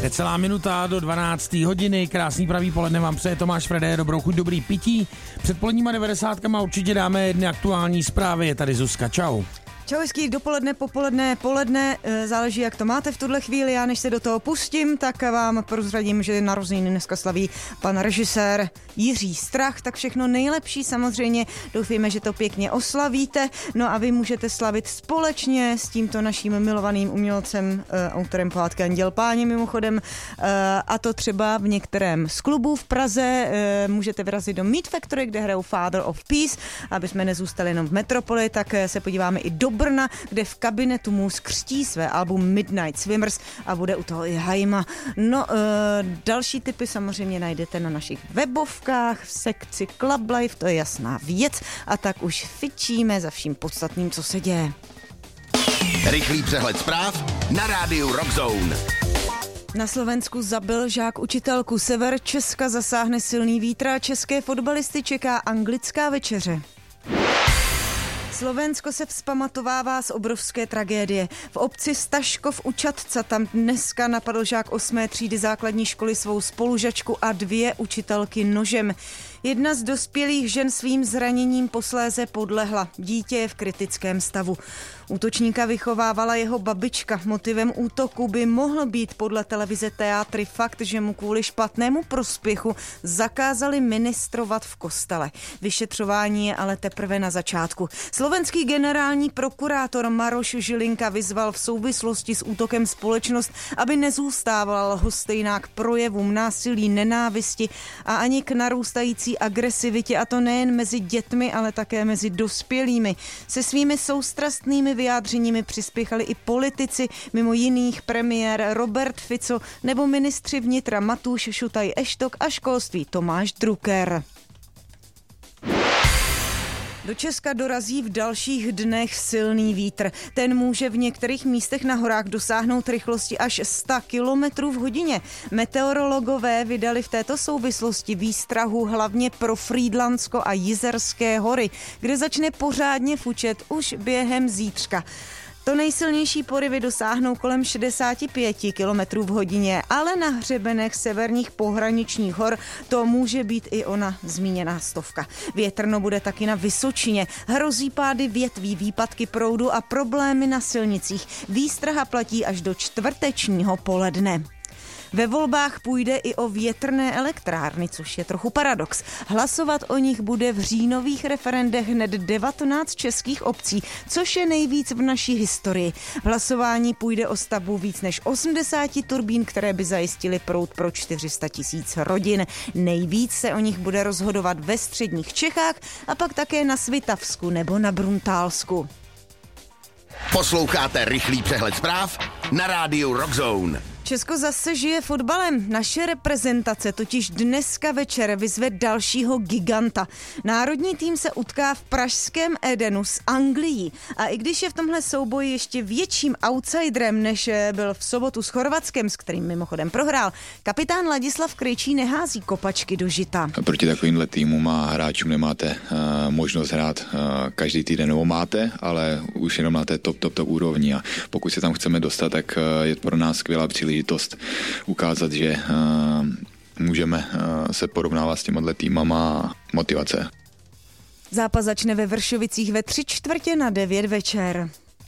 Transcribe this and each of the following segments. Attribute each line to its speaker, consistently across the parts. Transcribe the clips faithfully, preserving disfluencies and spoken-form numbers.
Speaker 1: Necelá minuta do dvanácté hodiny, krásný pravý poledne vám přeje Tomáš Fredé, dobrou chuť, dobrý pití. Před poledníma devadesátkama určitě dáme jedny aktuální zprávy, je tady Zuzka, čau.
Speaker 2: Čau, hezký dopoledne, popoledne, poledne, záleží, jak to máte v tuhle chvíli. Já než se do toho pustím, tak vám prozradím, že narozeniny dneska slaví pan režisér Jiří Strach, tak všechno nejlepší samozřejmě, doufejme, že to pěkně oslavíte, no a vy můžete slavit společně s tímto naším milovaným umělcem, autorem pohádky Anděl Páně mimochodem, a to třeba v některém z klubů v Praze, můžete vyrazit do Meat Factory, kde hrajou Father of Peace, aby jsme nezůstali jenom v metropoli, tak se podíváme i do Brna, kde v kabinetu mu skřtí své album Midnight Swimmers a bude u toho i Haima. No, e, další tipy samozřejmě najdete na našich webovkách, v sekci Club Life, to je jasná věc, a tak už fičíme za vším podstatným, co se děje.
Speaker 3: Rychlý přehled zpráv na rádiu Rockzone.
Speaker 2: Na Slovensku zabil žák učitelku, sever Česka zasáhne silný vítr a české fotbalisty čeká anglická večeře. Slovensko se vzpamatovává z obrovské tragédie. V obci Staškov u Čadca tam dneska napadl žák osmé třídy základní školy svou spolužačku a dvě učitelky nožem. Jedna z dospělých žen svým zraněním posléze podlehla. Dítě je v kritickém stavu. Útočníka vychovávala jeho babička. Motivem útoku by mohl být podle televize Teátry fakt, že mu kvůli špatnému prospěchu zakázali ministrovat v kostele. Vyšetřování je ale teprve na začátku. Slovenský generální prokurátor Maroš Žilinka vyzval v souvislosti s útokem společnost, aby nezůstávala lhostejná k projevům násilí, nenávisti a ani k narůstající agresivitě, a to nejen mezi dětmi, ale také mezi dospělými. Se svými soustrastnými vyjádřeními přispěchali i politici, mimo jiných premiér Robert Fico nebo ministři vnitra Matúš Šutaj Eštok a školství Tomáš Drucker. Do Česka dorazí v dalších dnech silný vítr. Ten může v některých místech na horách dosáhnout rychlosti až sto kilometrů v hodině. Meteorologové vydali v této souvislosti výstrahu hlavně pro Frýdlantsko a Jizerské hory, kde začne pořádně fučet už během zítřka. To nejsilnější porivy dosáhnou kolem šedesát pět kilometrů v hodině, ale na hřebenech severních pohraničních hor to může být i ona zmíněná stovka. Větrno bude taky na Vysočině. Hrozí pády větví, výpadky proudu a problémy na silnicích. Výstraha platí až do čtvrtečního poledne. Ve volbách půjde i o větrné elektrárny, což je trochu paradox. Hlasovat o nich bude v říjnových referendech hned devatenáct českých obcí, což je nejvíc v naší historii. V hlasování půjde o stavbu víc než osmdesát turbín, které by zajistily proud pro čtyři sta tisíc rodin. Nejvíc se o nich bude rozhodovat ve středních Čechách a pak také na Svitavsku nebo na Bruntálsku.
Speaker 3: Posloucháte rychlý přehled zpráv na rádiu Rockzone.
Speaker 2: Česko zase žije fotbalem. Naše reprezentace totiž dneska večer vyzve dalšího giganta. Národní tým se utká v pražském Edenu s Anglií. A i když je v tomhle souboji ještě větším outsiderem, než byl v sobotu s Chorvatskem, s kterým mimochodem prohrál, kapitán Ladislav Krejčí nehází kopačky do žita.
Speaker 4: Proti takovýmhle týmům a hráčům nemáte uh, možnost hrát uh, každý týden, nebo máte, ale už jenom na té top, top, top úrovni. A pokud se tam chceme dostat, tak uh, je pro nás skvělá příležitost ukázat, že uh, můžeme uh, se porovnávat s těma týmama. Motivace.
Speaker 2: Zápas začne ve Vršovicích ve tři čtvrtě na devět večer.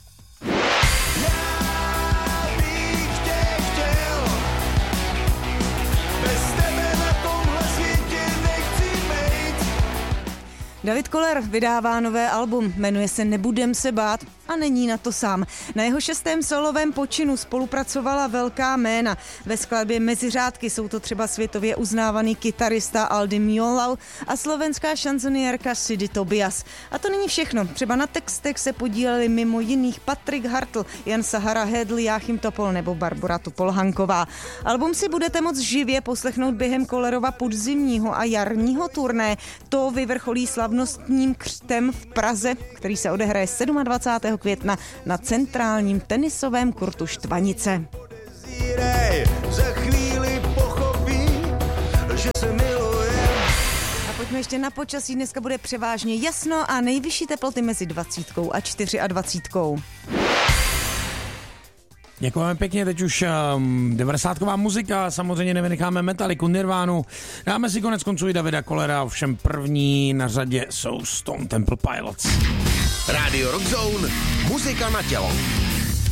Speaker 2: David Koller vydává nové album, jmenuje se Nebudem se bát a není na to sám. Na jeho šestém solovém počinu spolupracovala velká jména. Ve skladbě Mezi řádky jsou to třeba světově uznávaný kytarista Aldi Miolau a slovenská šanzoniérka Sidy Tobias. A to není všechno. Třeba na textech se podíleli mimo jiných Patrik Hartl, Jan Sahara Hedl, Jáchym Topol nebo Barbora Topol-Hanková. Album si budete moc živě poslechnout během Kollerova podzimního a jarního turné. To vyvrcholí slavnostním křtem v Praze, který se odehraje dvacátého sedmého května na centrálním tenisovém kurtu Štvanice. A pojďme ještě na počasí. Dneska bude převážně jasno a nejvyšší teploty mezi dvacítkou a dvacítkou čtyři.
Speaker 1: Děkujeme pěkně, teď už um, devadesátková muzika, samozřejmě nevynecháme Metalliku, Nirvánu, dáme si konec konců i Davida Kollera, ovšem první na řadě jsou Stone Temple Pilots.
Speaker 3: Radio Rock Zone, muzika na tělo.